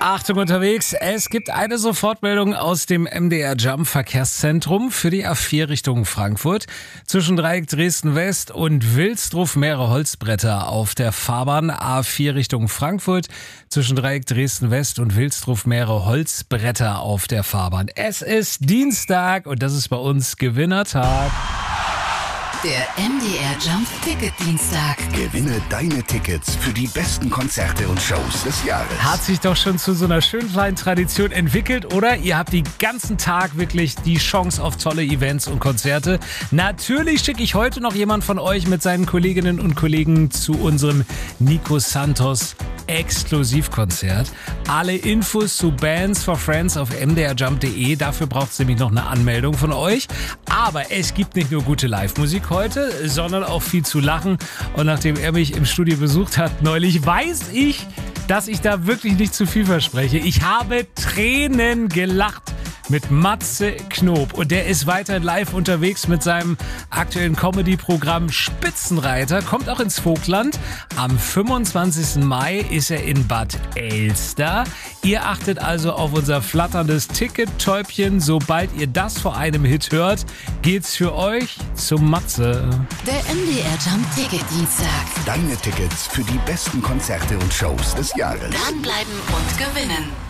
Achtung unterwegs, es gibt eine Sofortmeldung aus dem MDR Jump Verkehrszentrum für die A4 Richtung Frankfurt. Zwischen Dreieck Dresden West und Wilsdruf mehrere Holzbretter auf der Fahrbahn. A4 Richtung Frankfurt. Zwischen Dreieck Dresden West und Wilsdruf mehrere Holzbretter auf der Fahrbahn. Es ist Dienstag und das ist bei uns Gewinnertag. Der MDR Jump Ticket Dienstag. Gewinne deine Tickets für die besten Konzerte und Shows des Jahres. Hat sich doch schon zu so einer schönen kleinen Tradition entwickelt, oder? Ihr habt den ganzen Tag wirklich die Chance auf tolle Events und Konzerte. Natürlich schicke ich heute noch jemand von euch mit seinen Kolleginnen und Kollegen zu unserem Nico Santos Exklusivkonzert. Alle Infos zu Bands for Friends auf mdrjump.de. Dafür braucht es nämlich noch eine Anmeldung von euch. Aber es gibt nicht nur gute Live-Musik heute, sondern auch viel zu lachen. Und nachdem er mich im Studio besucht hat neulich, weiß ich, dass ich da wirklich nicht zu viel verspreche. Ich habe Tränen gelacht mit Matze Knob. Und der ist weiter live unterwegs mit seinem aktuellen Comedy-Programm Spitzenreiter. Kommt auch ins Vogtland. Am 25. Mai ist er in Bad Elster. Ihr achtet also auf unser flatterndes Ticket-Täubchen. Sobald ihr das vor einem Hit hört, geht's für euch zum Matze. Der MDR Jump Ticket Dienstag. Deine Tickets für die besten Konzerte und Shows des Jahres. Dranbleiben und gewinnen.